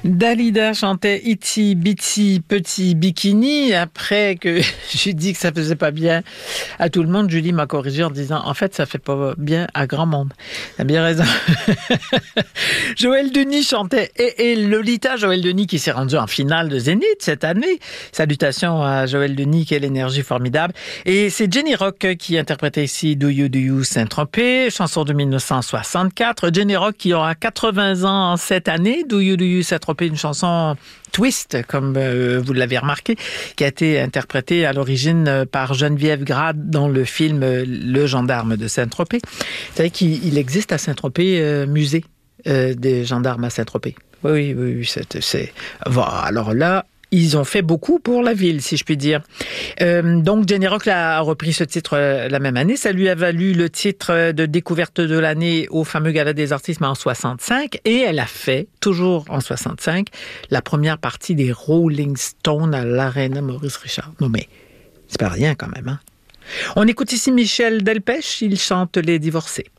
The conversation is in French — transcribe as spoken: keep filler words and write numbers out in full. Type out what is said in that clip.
Dalida chantait Itsy Bitsy Petit Bikini. Après que j'ai dit que ça faisait pas bien à tout le monde, Julie m'a corrigé en disant en fait ça fait pas bien à grand monde. Elle a bien raison. Joël Denis chantait et, et Lolita. Joël Denis qui s'est rendu en finale de Zénith cette année. Salutations à Joël Denis, quelle énergie formidable. Et c'est Jenny Rock qui interprétait ici Do You Do You Saint-Tropez, chanson de dix-neuf cent soixante-quatre. Jenny Rock qui aura quatre-vingts ans cette année. Do You Do You Saint-Tropez, une chanson twist, comme euh, vous l'avez remarqué, qui a été interprétée à l'origine par Geneviève Grade dans le film Le Gendarme de Saint-Tropez. Vous savez qu'il il existe à Saint-Tropez euh, musée euh, des gendarmes à Saint-Tropez. Oui, oui, oui, c'est, c'est... Bon, alors là, ils ont fait beaucoup pour la ville, si je puis dire. Euh, donc, Jenny Rock a repris ce titre euh, la même année. Ça lui a valu le titre de découverte de l'année au fameux Gala des artistes, mais en soixante-cinq. Et elle a fait, toujours en soixante-cinq, la première partie des Rolling Stones à l'Arena Maurice Richard. Non, mais c'est pas rien quand même, hein? On écoute ici Michel Delpech. Il chante Les Divorcés.